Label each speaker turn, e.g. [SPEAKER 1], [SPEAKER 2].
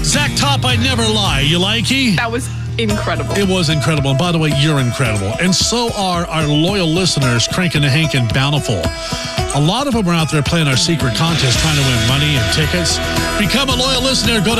[SPEAKER 1] Zach Top, I Never Lie. You like he?
[SPEAKER 2] That was incredible.
[SPEAKER 1] It was incredible. And by the way, you're incredible. And so are our loyal listeners, Crankin' and Hank and Bountiful. A lot of them are out there playing our secret contest, trying to win money and tickets. Become a loyal listener. Go to